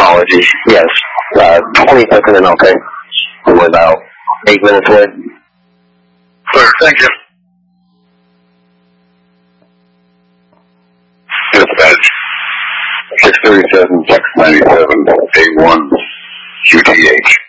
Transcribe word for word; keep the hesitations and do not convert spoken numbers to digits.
Apologies. Yes. Uh, twenty seconds and okay. We're about eight minutes away. Clear. Thank you. Dispatch. six thirty-seven, six ninety-seven, A one, Q T H.